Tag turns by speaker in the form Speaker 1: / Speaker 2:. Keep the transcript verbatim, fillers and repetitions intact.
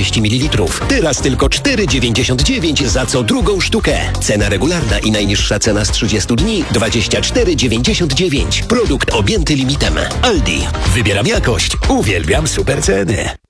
Speaker 1: trzydzieści mililitrów. Teraz tylko cztery dziewięćdziesiąt dziewięć za co drugą sztukę. Cena regularna i najniższa cena z trzydziestu dni dwadzieścia cztery dziewięćdziesiąt dziewięć. Produkt objęty limitem. Aldi. Wybieram jakość. Uwielbiam super ceny.